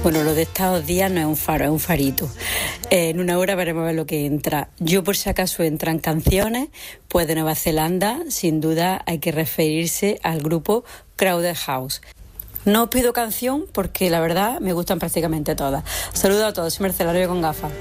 Bueno, lo de estos días no es un faro, es un farito. En una hora veremos a ver lo que entra. Yo, por si acaso entran canciones, pues de Nueva Zelanda, sin duda hay que referirse al grupo Crowded House. No os pido canción porque la verdad me gustan prácticamente todas. Saludos a todos, soy Mercenario con gafas.